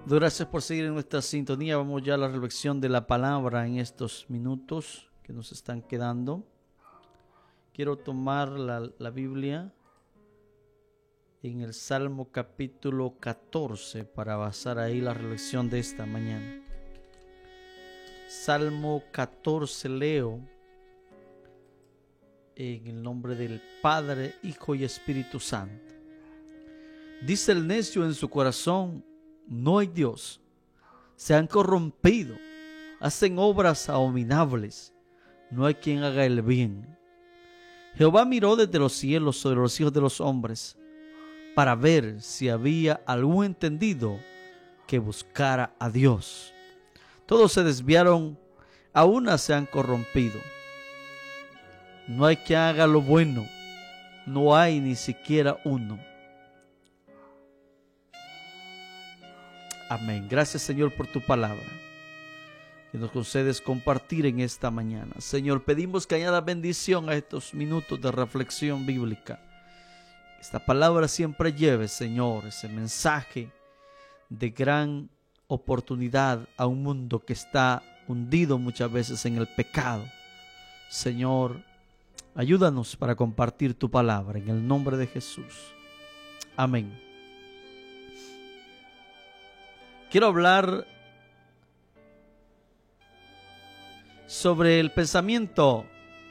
Gracias por seguir en nuestra sintonía. Vamos ya a la reflexión de la palabra en estos minutos que nos están quedando. Quiero tomar la Biblia en el Salmo capítulo 14 para basar ahí la reflexión de esta mañana. Salmo 14 leo en el nombre del Padre, Hijo y Espíritu Santo. Dice el necio en su corazón: no hay Dios. Se han corrompido, hacen obras abominables. No hay quien haga el bien. Jehová miró desde los cielos sobre los hijos de los hombres para ver si había algún entendido que buscara a Dios. Todos se desviaron, a una se han corrompido. No hay quien haga lo bueno, no hay ni siquiera uno. Amén. Gracias, Señor, por tu palabra que nos concedes compartir en esta mañana. Señor, pedimos que añada bendición a estos minutos de reflexión bíblica. Esta palabra siempre lleve, Señor, ese mensaje de gran oportunidad a un mundo que está hundido muchas veces en el pecado. Señor, ayúdanos para compartir tu palabra en el nombre de Jesús. Amén. Quiero hablar sobre el pensamiento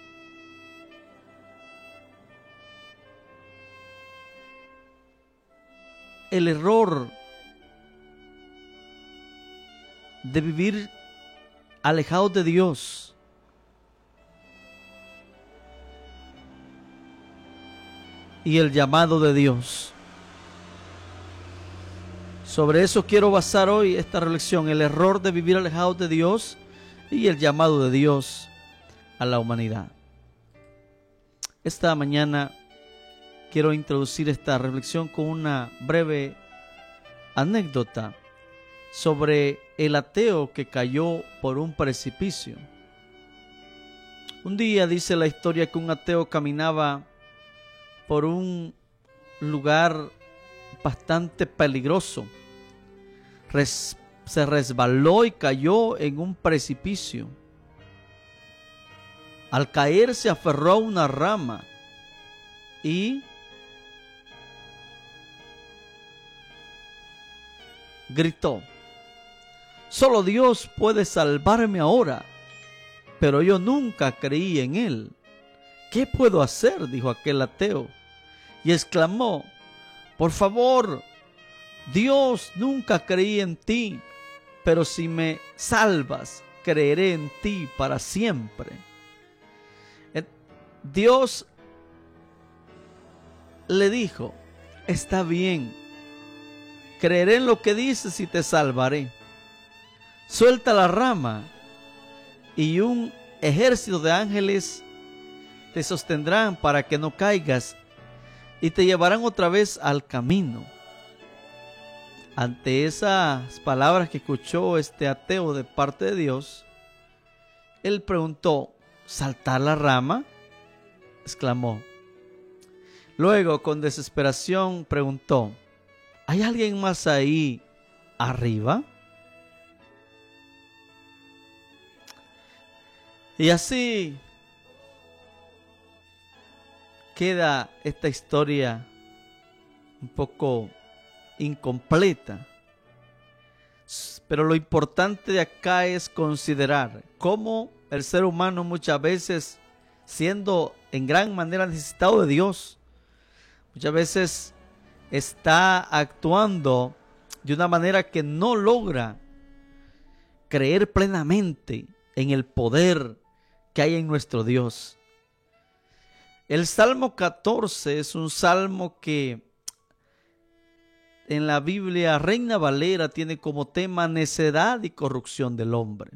el error de vivir alejados de Dios. Y el llamado de Dios. Sobre eso quiero basar hoy esta reflexión, el error de vivir alejados de Dios y el llamado de Dios a la humanidad. Esta mañana quiero introducir esta reflexión con una breve anécdota sobre el ateo que cayó por un precipicio. Un día dice la historia que un ateo caminaba por un lugar bastante peligroso. Se resbaló y cayó en un precipicio. Al caer se aferró a una rama y gritó: solo Dios puede salvarme ahora, pero yo nunca creí en Él. ¿Qué puedo hacer?, dijo aquel ateo, y exclamó: por favor, Dios, nunca creí en ti, pero si me salvas, creeré en ti para siempre. Dios le dijo: está bien, creeré en lo que dices y te salvaré. Suelta la rama y un ejército de ángeles te sostendrán para que no caigas y te llevarán otra vez al camino. Ante esas palabras que escuchó este ateo de parte de Dios, él preguntó: ¿saltar la rama?, exclamó. Luego, con desesperación, preguntó: ¿hay alguien más ahí arriba? Y así queda esta historia un poco incompleta. Pero lo importante de acá es considerar cómo el ser humano muchas veces, siendo en gran manera necesitado de Dios, muchas veces está actuando de una manera que no logra creer plenamente en el poder que hay en nuestro Dios. El Salmo 14 es un salmo que en la Biblia Reina Valera tiene como tema necedad y corrupción del hombre.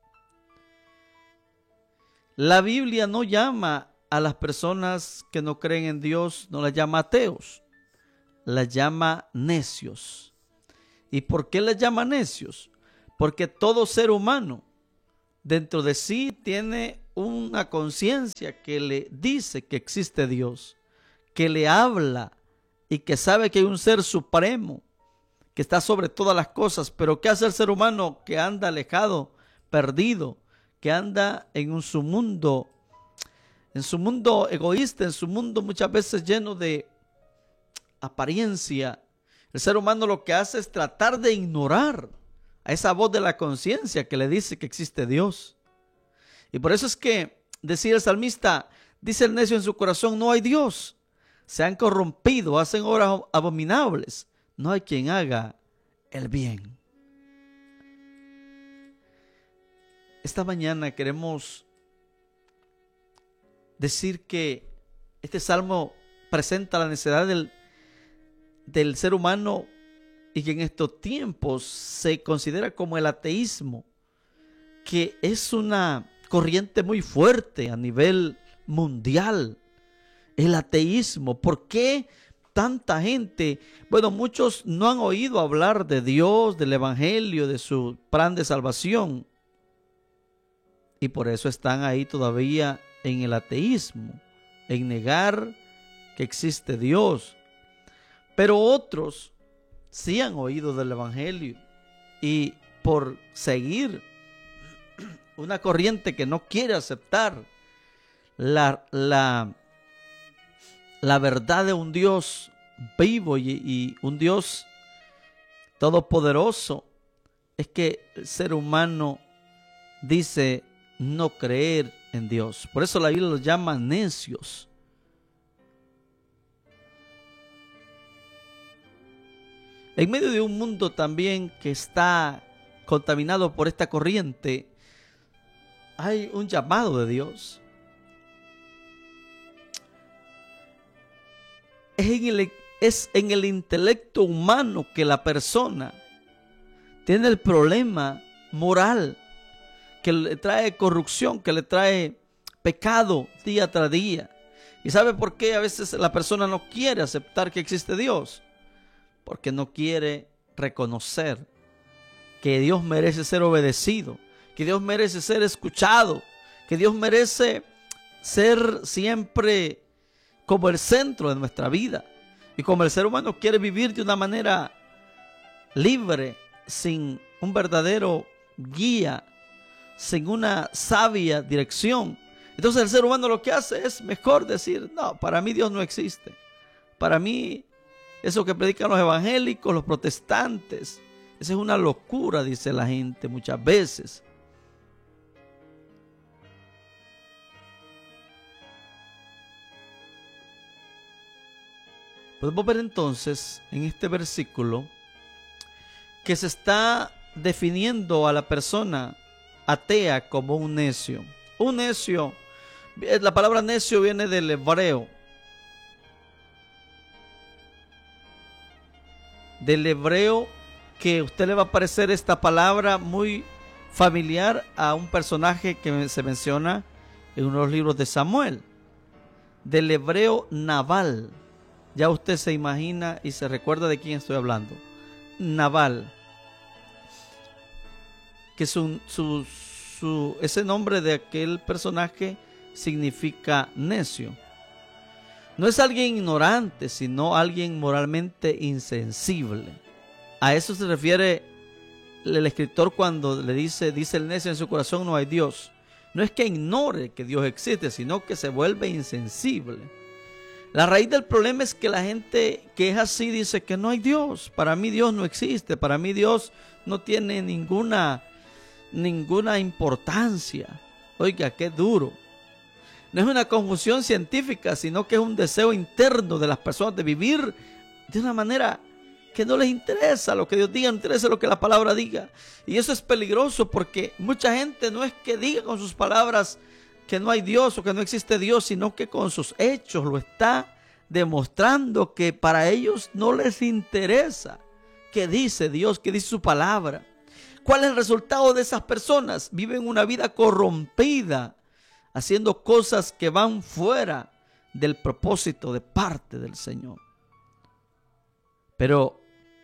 La Biblia no llama a las personas que no creen en Dios, no las llama ateos, las llama necios. ¿Y por qué las llama necios? Porque todo ser humano dentro de sí tiene una conciencia que le dice que existe Dios, que le habla y que sabe que hay un ser supremo que está sobre todas las cosas. Pero ¿qué hace el ser humano que anda alejado, perdido, que anda en su mundo egoísta, en su mundo muchas veces lleno de apariencia? El ser humano lo que hace es tratar de ignorar a esa voz de la conciencia que le dice que existe Dios. Y por eso es que decía el salmista, dice el necio en su corazón, no hay Dios. Se han corrompido, hacen obras abominables. No hay quien haga el bien. Esta mañana queremos decir que este salmo presenta la necesidad del ser humano y que en estos tiempos se considera como el ateísmo, que es una corriente muy fuerte a nivel mundial. El ateísmo. ¿Por qué tanta gente? Bueno, muchos no han oído hablar de Dios, del evangelio, de su plan de salvación. Y por eso están ahí todavía en el ateísmo, en negar que existe Dios. Pero otros sí han oído del evangelio y por seguir una corriente que no quiere aceptar la verdad de un Dios vivo y un Dios todopoderoso, es que el ser humano dice no creer en Dios. Por eso la Biblia los llama necios. En medio de un mundo también que está contaminado por esta corriente, hay un llamado de Dios. Es en el intelecto humano que la persona tiene el problema moral, que le trae corrupción, que le trae pecado día tras día. ¿Y sabe por qué a veces la persona no quiere aceptar que existe Dios? Porque no quiere reconocer que Dios merece ser obedecido, que Dios merece ser escuchado, que Dios merece ser siempre como el centro de nuestra vida. Y como el ser humano quiere vivir de una manera libre, sin un verdadero guía, sin una sabia dirección, entonces el ser humano lo que hace es mejor decir, no, para mí Dios no existe. Para mí eso que predican los evangélicos, los protestantes, esa es una locura, dice la gente muchas veces. Podemos ver entonces en este versículo que se está definiendo a la persona atea como un necio. Un necio, la palabra necio viene del hebreo. Del hebreo, que a usted le va a parecer esta palabra muy familiar a un personaje que se menciona en uno de los libros de Samuel. Del hebreo Nabal. Ya usted se imagina y se recuerda de quién estoy hablando. Nabal. Que ese nombre de aquel personaje significa necio. No es alguien ignorante, sino alguien moralmente insensible. A eso se refiere el escritor cuando le dice el necio en su corazón no hay Dios. No es que ignore que Dios existe, sino que se vuelve insensible. La raíz del problema es que la gente que es así dice que no hay Dios. Para mí Dios no existe. Para mí Dios no tiene ninguna importancia. Oiga, qué duro. No es una confusión científica, sino que es un deseo interno de las personas de vivir de una manera que no les interesa lo que Dios diga, no interesa lo que la palabra diga. Y eso es peligroso porque mucha gente no es que diga con sus palabras que no hay Dios o que no existe Dios, sino que con sus hechos lo está demostrando que para ellos no les interesa qué dice Dios, qué dice su palabra. ¿Cuál es el resultado de esas personas? Viven una vida corrompida, haciendo cosas que van fuera del propósito de parte del Señor. Pero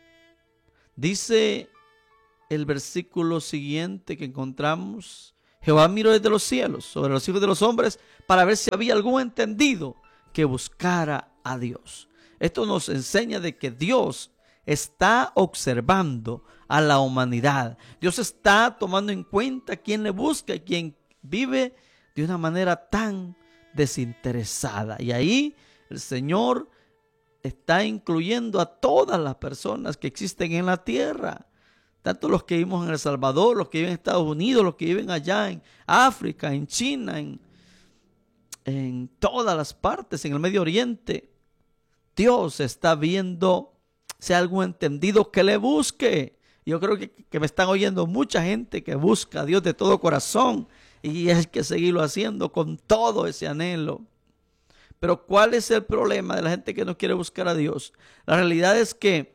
dice el versículo siguiente que encontramos: Jehová miró desde los cielos sobre los hijos de los hombres para ver si había algún entendido que buscara a Dios. Esto nos enseña de que Dios está observando a la humanidad. Dios está tomando en cuenta a quien le busca y quien vive de una manera tan desinteresada. Y ahí el Señor está incluyendo a todas las personas que existen en la tierra. Tanto los que vivimos en El Salvador, los que viven en Estados Unidos, los que viven allá en África, en China, en todas las partes, en el Medio Oriente. Dios está viendo si hay algún entendido que le busque. Yo creo que me están oyendo mucha gente que busca a Dios de todo corazón, y hay que seguirlo haciendo con todo ese anhelo. Pero ¿cuál es el problema de la gente que no quiere buscar a Dios? La realidad es que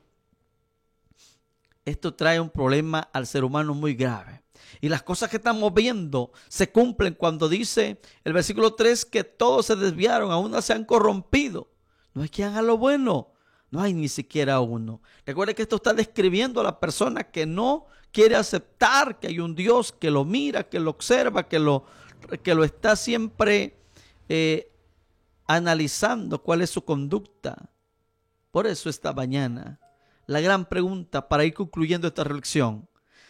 esto trae un problema al ser humano muy grave. Y las cosas que estamos viendo se cumplen cuando dice el versículo 3 que todos se desviaron, aún no se han corrompido. No hay quien haga lo bueno, no hay ni siquiera uno. Recuerde que esto está describiendo a la persona que no quiere aceptar que hay un Dios que lo mira, que lo observa, que lo está siempre analizando cuál es su conducta. Por eso esta mañana, la gran pregunta para ir concluyendo esta reflexión: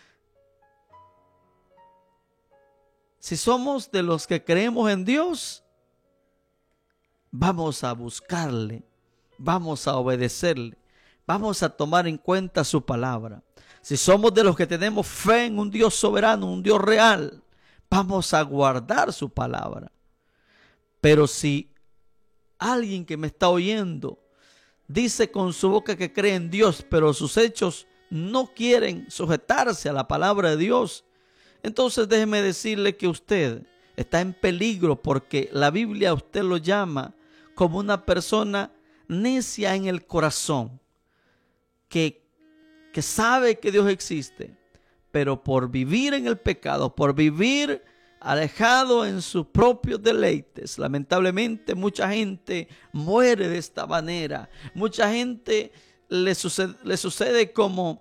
si somos de los que creemos en Dios, vamos a buscarle, vamos a obedecerle, vamos a tomar en cuenta su palabra. Si somos de los que tenemos fe en un Dios soberano, un Dios real, vamos a guardar su palabra. Pero si alguien que me está oyendo dice con su boca que cree en Dios, pero sus hechos no quieren sujetarse a la palabra de Dios, entonces déjeme decirle que usted está en peligro, porque la Biblia a usted lo llama como una persona necia en el corazón, que sabe que Dios existe, pero por vivir en el pecado, por vivir alejado en sus propios deleites, lamentablemente mucha gente muere de esta manera. Mucha gente le sucede como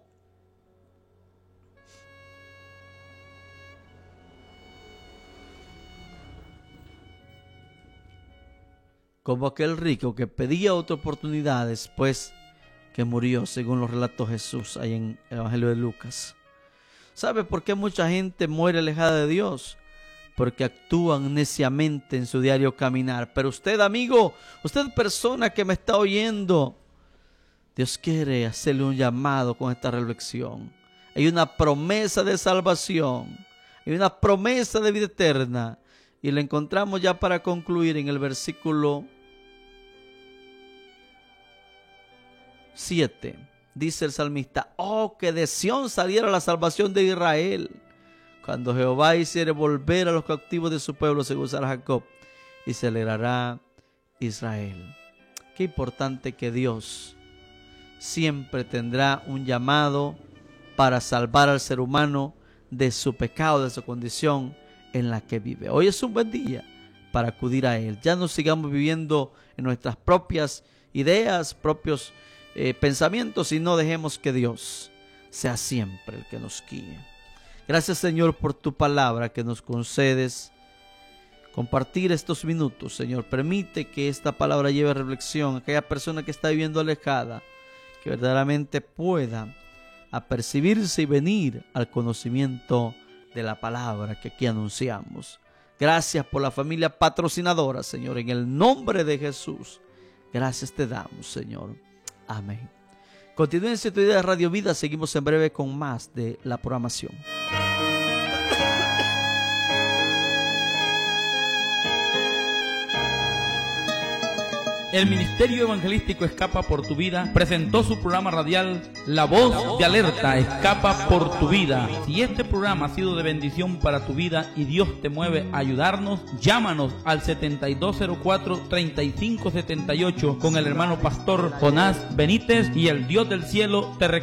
aquel rico que pedía otra oportunidad después que murió, según los relatos de Jesús ahí en el Evangelio de Lucas. ¿Sabe por qué mucha gente muere alejada de Dios? Porque actúan neciamente en su diario caminar. Pero usted, amigo, usted persona que me está oyendo, Dios quiere hacerle un llamado con esta reflexión. Hay una promesa de salvación, hay una promesa de vida eterna, y la encontramos ya para concluir en el versículo 7. Dice el salmista: oh, que de Sión saliera la salvación de Israel, cuando Jehová hiciere volver a los cautivos de su pueblo, se gozará Jacob y se alegrará Israel. Qué importante que Dios siempre tendrá un llamado para salvar al ser humano de su pecado, de su condición en la que vive. Hoy es un buen día para acudir a Él. Ya no sigamos viviendo en nuestras propias ideas, propios pensamientos, y no dejemos que Dios sea siempre el que nos guíe. Gracias, Señor, por tu palabra que nos concedes compartir estos minutos. Señor, permite que esta palabra lleve reflexión a aquella persona que está viviendo alejada, que verdaderamente pueda apercibirse y venir al conocimiento de la palabra que aquí anunciamos. Gracias por la familia patrocinadora, Señor, en el nombre de Jesús. Gracias te damos, Señor. Amén. Continúen en sintonía de Radio Vida. Seguimos en breve con más de la programación. El Ministerio Evangelístico Escapa por tu Vida presentó su programa radial La Voz de Alerta, Escapa por tu Vida. Si este programa ha sido de bendición para tu vida y Dios te mueve a ayudarnos, llámanos al 7204-3578 con el hermano pastor Jonás Benítez, y el Dios del cielo te reconoce.